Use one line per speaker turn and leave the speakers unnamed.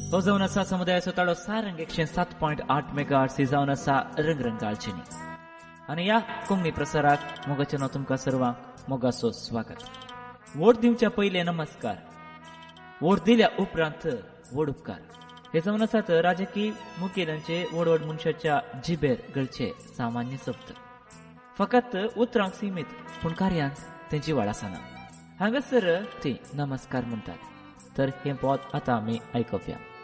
तो जावन आसा समुदायाचो ताळो सारंग 107.8 मेगाहर्ट्ज जावन आसा रंगरंगाळचेनी. आनी ह्या कोंकणी प्रसाराक मोगाचें तुमकां सर्वांक मोगाचो स्वागत. वोट दिवच्या पयले नमस्कार, वोट दिल्या उपरांत वोट उपकार. हे जावन आसात राजकीय मुखेल्यांचे व्हड मनशाच्या जिबेर गळचे सामान्य शब्द. फकत उतरांक सीमित, पूण कार्यांत तेंची वाड आसना. हांगासर ती नमस्कार म्हणटात. तर हे पद आतां आमी आयकुया.